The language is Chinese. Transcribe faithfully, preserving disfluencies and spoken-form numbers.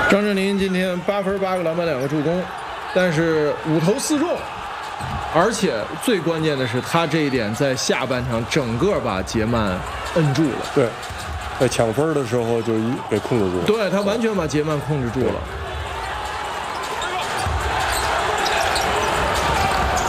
张镇麟今天八分八个篮板两个助攻，但是五投四中，而且最关键的是他这一点在下半场整个把杰曼摁住了。 对，在抢分的时候就给控制住了。 对他完全把杰曼控制住了。